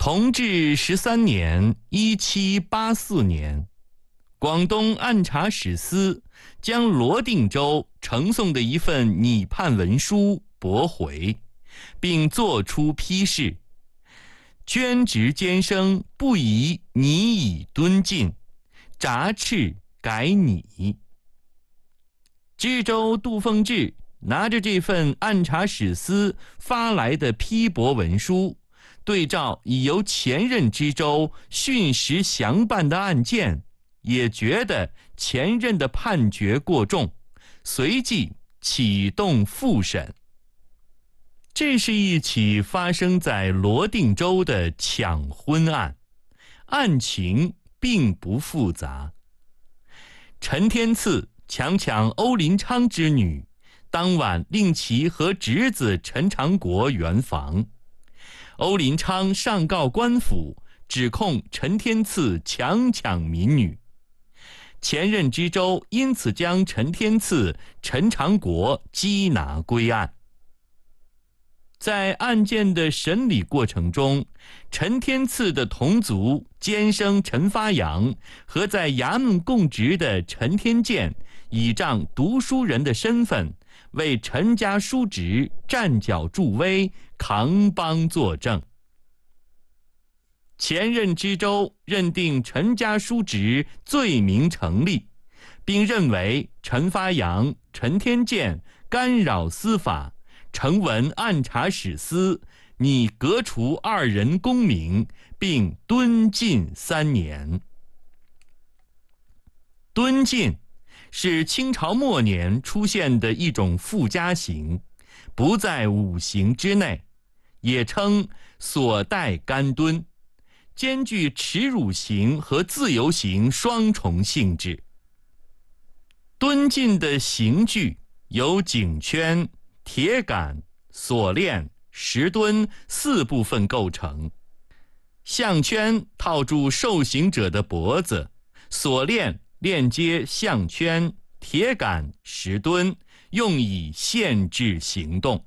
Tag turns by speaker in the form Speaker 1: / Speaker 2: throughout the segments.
Speaker 1: 同治13年（1784年），广东按察使司将罗定州呈送的一份拟判文书驳回，并作出批示：捐职监生不宜拟以敦进，札敕改拟。知州杜凤至拿着这份按察使司发来的批驳文书，对照已由前任知州训实详办的案件，也觉得前任的判决过重，随即启动复审。这是一起发生在罗定州的抢婚案，案情并不复杂。陈天赐抢欧林昌之女，当晚令其和侄子陈长国圆房。欧林昌上告官府，指控陈天赐强抢民女。前任知州因此将陈天赐、陈长国缉拿归案。在案件的审理过程中，陈天赐的同族监生陈发扬和在衙门供职的陈天健倚仗读书人的身份，为陈家叔侄站脚助威，扛帮作证。前任知州认定陈家叔侄罪名成立，并认为陈发扬、陈天健干扰司法，呈文按察使司，拟革除二人功名，并敦禁3年。敦禁是清朝末年出现的一种附加刑，不在5刑之内，也称所带干敦，兼具耻辱刑和自由刑双重性质。敦禁的刑具由颈圈、铁杆、锁链、石墩4部分构成。项圈套住受刑者的脖子，锁链链接项圈、铁杆、石墩，用以限制行动。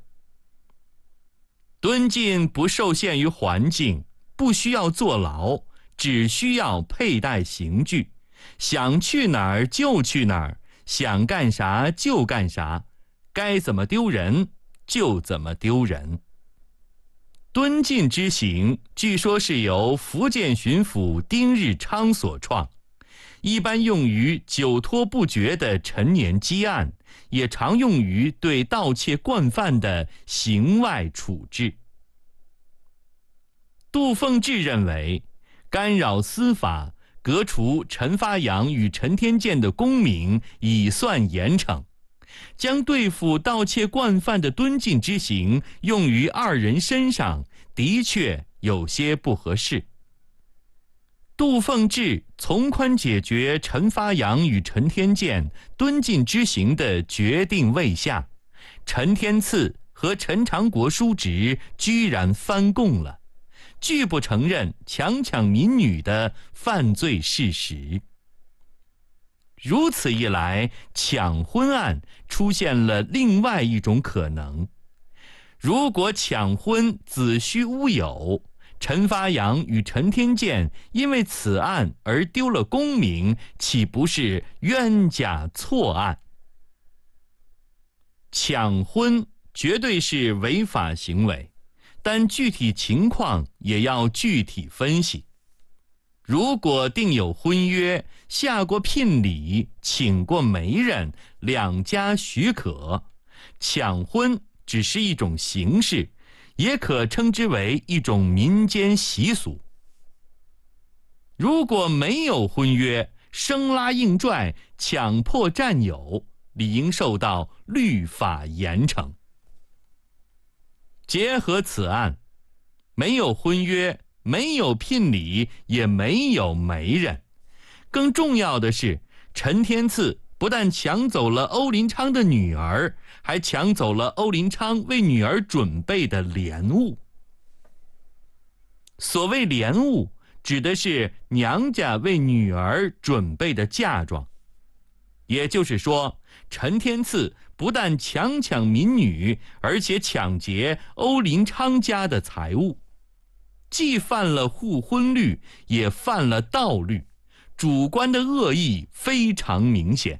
Speaker 1: 敦禁不受限于环境，不需要坐牢，只需要佩戴刑具，想去哪儿就去哪儿，想干啥就干啥，该怎么丢人就怎么丢人。敦禁之刑据说是由福建巡抚丁日昌所创，一般用于久拖不决的陈年积案，也常用于对盗窃惯犯的刑外处置。杜凤至认为，干扰司法、革除陈发扬与陈天健的功名已算严惩，将对付盗窃惯犯的敦禁之刑用于2人身上，的确有些不合适。杜凤至从宽解决陈发扬与陈天健敦禁之刑的决定未下，陈天赐和陈长国叔侄居然翻供了，拒不承认强抢民女的犯罪事实。如此一来，抢婚案出现了另外一种可能：如果抢婚子虚乌有，陈发扬与陈天健因为此案而丢了功名，岂不是冤假错案？抢婚绝对是违法行为，但具体情况也要具体分析。如果订有婚约，下过聘礼，请过媒人，两家许可，抢婚只是一种形式，也可称之为一种民间习俗。如果没有婚约，生拉硬拽，强迫占有，理应受到律法严惩。结合此案，没有婚约，没有聘礼，也没有媒人。更重要的是，陈天赐不但抢走了欧林昌的女儿，还抢走了欧林昌为女儿准备的莲物。所谓莲物，指的是娘家为女儿准备的嫁妆。也就是说，陈天赐不但强抢民女，而且抢劫欧林昌家的财物。 既犯了互婚律，也犯了盗律，主观的恶意非常明显。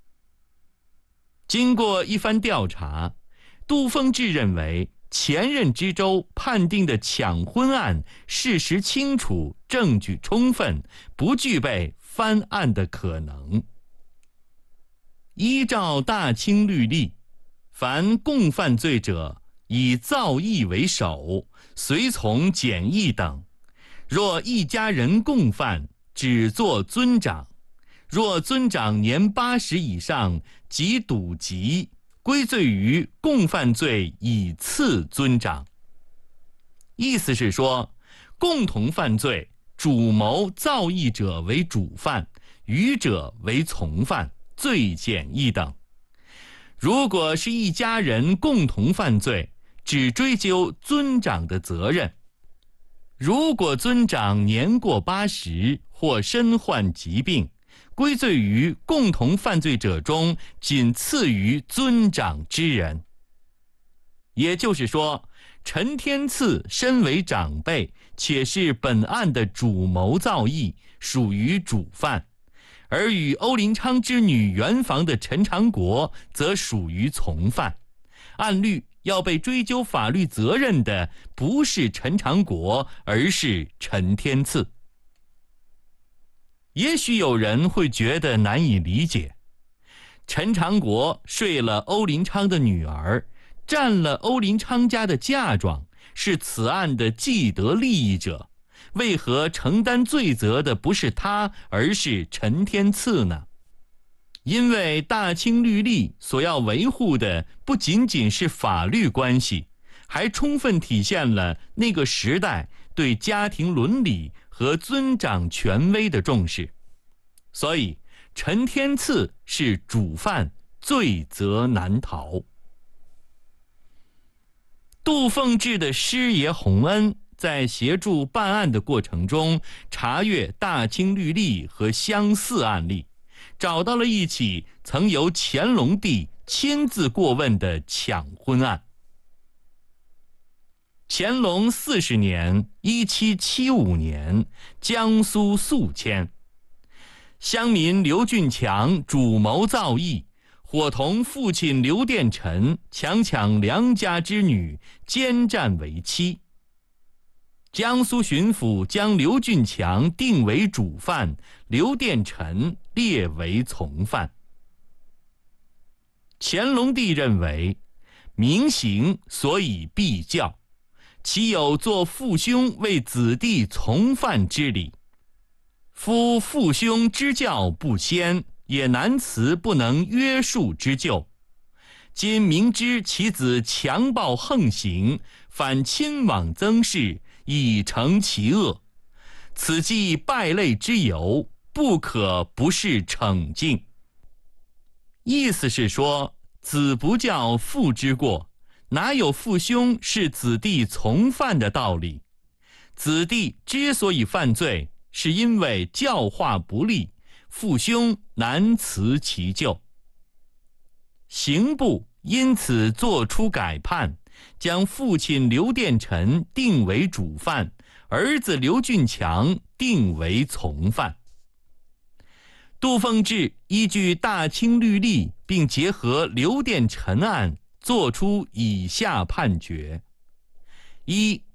Speaker 1: 经过一番调查，杜凤至认为前任知州判定的抢婚案事实清楚，证据充分，不具备翻案的可能。依照大清律例，凡共犯罪者以造诣为首，随从检议等。若一家人共犯，只做尊长；若尊长年80以上及笃籍，归罪于共犯罪以次尊长。意思是说，共同犯罪，主谋造诣者为主犯，余者为从犯，罪减一等。如果是一家人共同犯罪，只追究尊长的责任。如果尊长年过80或身患疾病，归罪于共同犯罪者中仅次于尊长之人。也就是说，陈天赐身为长辈，且是本案的主谋造诣，属于主犯，而与欧林昌之女圆房的陈长国则属于从犯。按律要被追究法律责任的不是陈长国，而是陈天赐。也许有人会觉得难以理解，陈长国睡了欧林昌的女儿，占了欧林昌家的嫁妆，是此案的既得利益者，为何承担罪责的不是他，而是陈天赐呢？因为大清律例所要维护的不仅仅是法律关系，还充分体现了那个时代对家庭伦理和尊长权威的重视。所以陈天赐是主犯，罪责难逃。杜凤至的师爷洪恩在协助办案的过程中，查阅大清律例和相似案例，找到了一起曾由乾隆帝亲自过问的抢婚案。乾隆40年1775年，江苏宿迁，乡民刘俊强主谋造诣，伙同父亲刘殿臣强抢良家之女，奸占为妻。江苏巡抚将刘俊强定为主犯，刘殿臣列为从犯。乾隆帝认为，明刑所以必教，岂有做父兄为子弟从犯之理？夫父兄之教不先，也难辞不能约束之咎。今明知其子强暴横行，反亲往增事，以成其恶，此即败类之由，不可不是惩敬。意思是说，子不教父之过，哪有父兄是子弟从犯的道理？子弟之所以犯罪，是因为教化不力，父兄难辞其咎。刑部因此作出改判，将父亲刘殿臣定为主犯，儿子刘俊强定为从犯。杜凤至依据大清律例，并结合刘殿臣案，作出以下判决：一、